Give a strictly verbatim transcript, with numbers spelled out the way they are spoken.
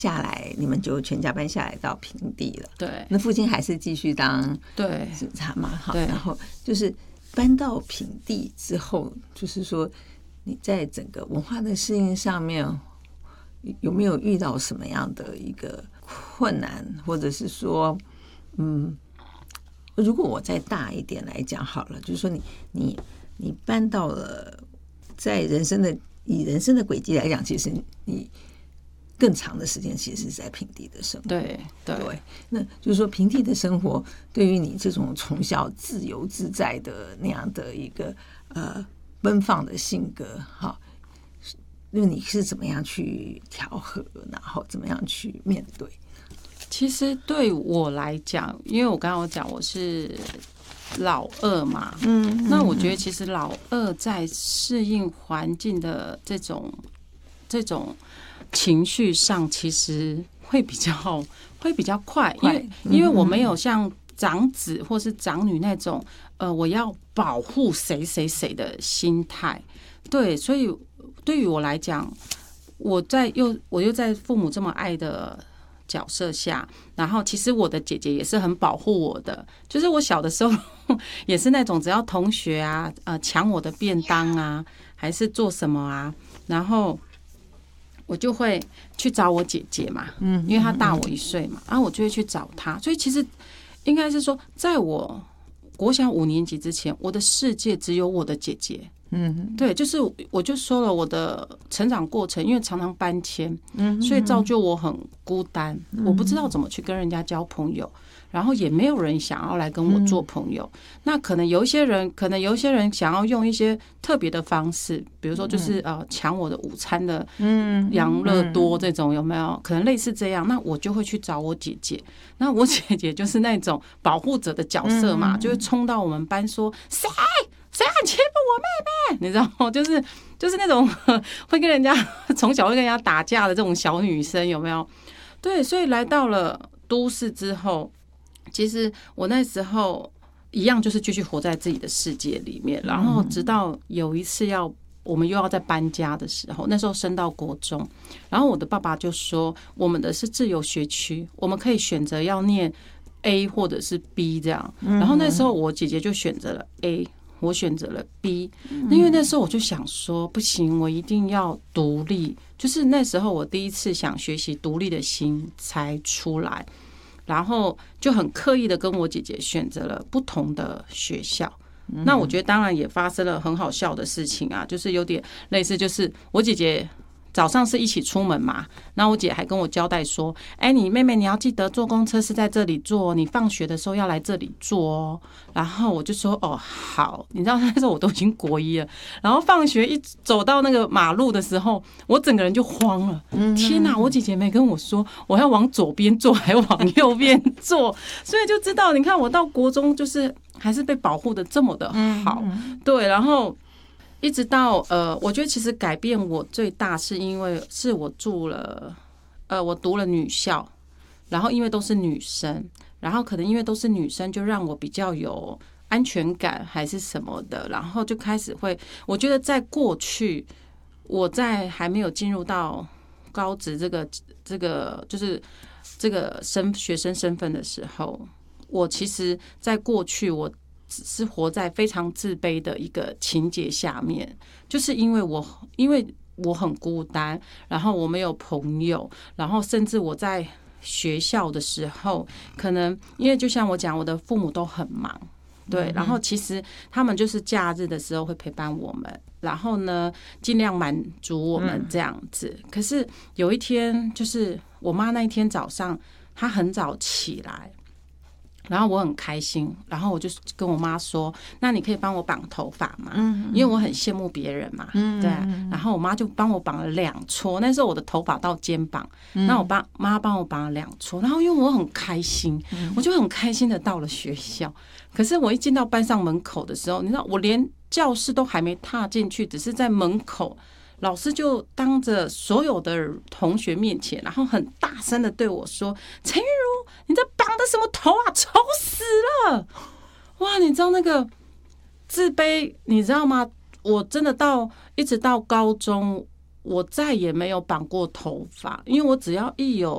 下来，你们就全家搬下来到平地了。 对， 那父亲还是继续当对警察嘛，好， 对， 然后就是搬到平地之后，就是说你在整个文化的适应上面有没有遇到什么样的一个困难，或者是说，嗯，如果我再大一点来讲好了，就是说你你你搬到了在人生的以人生的轨迹来讲，其实你更长的时间其实是在平地的生活。 对 对, 对，那就是说平地的生活对于你这种从小自由自在的那样的一个呃奔放的性格，哈，那你是怎么样去调和，然后怎么样去面对？ 其实对我来讲，因为我刚刚有讲我是老二嘛，嗯，那我觉得其实老二在适应环境的这种这种情绪上，其实会比较会比较快，因为因为我没有像长子或是长女那种呃我要保护谁谁谁的心态，对，所以对于我来讲，我在又我又在父母这么爱的角色下，然后其实我的姐姐也是很保护我的，就是我小的时候也是那种只要同学啊呃抢我的便当啊，还是做什么啊，然后我就会去找我姐姐嘛，嗯，因为她大我一岁嘛，然后我就会去找她，所以其实应该是说，在我国小五年级之前，我的世界只有我的姐姐。嗯，对，就是我就说了，我的成长过程，因为常常搬迁，嗯，所以造就我很孤单，我不知道怎么去跟人家交朋友，然后也没有人想要来跟我做朋友。那可能有一些人，可能有一些人想要用一些特别的方式，比如说就是呃抢我的午餐的，嗯，养乐多这种有没有？可能类似这样，那我就会去找我姐姐。那我姐姐就是那种保护者的角色嘛，就会冲到我们班说谁。谁敢欺负我妹妹？你知道吗？就是就是那种会跟人家从小会跟人家打架的这种小女生，有没有？对，所以来到了都市之后，其实我那时候一样就是继续活在自己的世界里面，然后直到有一次要我们又要再搬家的时候，那时候升到国中，然后我的爸爸就说，我们的是自由学区，我们可以选择要念 A 或者是 B 这样。然后那时候我姐姐就选择了 A。我选择了 B， 因为那时候我就想说，不行，我一定要独立。就是那时候我第一次想学习独立的心才出来，然后就很刻意的跟我姐姐选择了不同的学校。那我觉得当然也发生了很好笑的事情啊，就是有点类似，就是我姐姐早上是一起出门嘛，然后我姐还跟我交代说，哎、欸，你妹妹你要记得坐公车是在这里坐，你放学的时候要来这里坐哦。然后我就说哦好，你知道那时候我都已经国一了，然后放学一走到那个马路的时候，我整个人就慌了，天哪！我姐姐没跟我说我要往左边坐还往右边坐，所以就知道你看我到国中就是还是被保护的这么的好，对，然后。一直到呃，我觉得其实改变我最大是因为是我住了呃，我读了女校，然后因为都是女生，然后可能因为都是女生，就让我比较有安全感还是什么的，然后就开始会，我觉得在过去我在还没有进入到高职这个这个就是这个身学生身份的时候，我其实在过去我。是活在非常自卑的一个情节下面，就是因为我因为我很孤单，然后我没有朋友，然后甚至我在学校的时候，可能因为就像我讲，我的父母都很忙，对，然后其实他们就是假日的时候会陪伴我们，然后呢尽量满足我们这样子。可是有一天，就是我妈那一天早上，她很早起来。然后我很开心，然后我就跟我妈说：“那你可以帮我绑头发吗？”因为我很羡慕别人嘛，对。然后我妈就帮我绑了两撮，那时候我的头发到肩膀，那我爸妈帮我绑了两撮。然后因为我很开心，我就很开心的到了学校。可是我一进到班上门口的时候，你知道，我连教室都还没踏进去，只是在门口。老师就当着所有的同学面前，然后很大声的对我说：“陈玉如，你这绑的什么头啊？丑死了！”哇，你知道那个自卑，你知道吗？我真的到一直到高中，我再也没有绑过头发，因为我只要一有